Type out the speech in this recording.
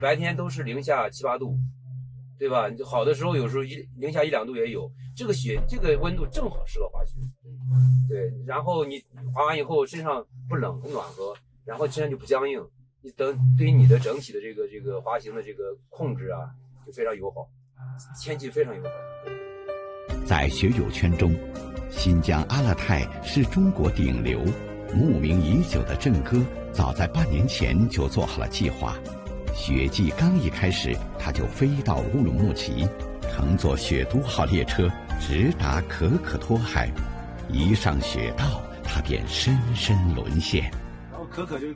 白天都是零下7、8度，对吧？好的时候有时候零下1、2度也有。这个温度正好适合滑雪。对，然后你滑完以后身上不冷，很暖和，然后身上就不僵硬。对于你的整体的这个滑行的这个控制啊，就非常友好，天气非常友好。 在学友圈中，新疆阿勒泰是中国顶流，慕名已久的郑哥早在半年前就做好了计划。雪季刚一开始，他就飞到乌鲁木齐，乘坐雪都号列车直达可可托海。一上雪道，他便深深沦陷。 然后可可就